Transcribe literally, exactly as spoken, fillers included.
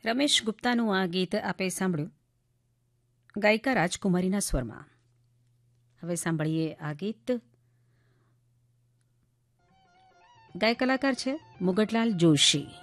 રમેશ ગુપ્તાનું આ ગીત આપે સાંભળ્યું ગાયિકા રાજકુમારીના સ્વરમાં. હવે સાંભળીએ આ ગીત. ગાયક કલાકાર છે મુગટલાલ જોશી.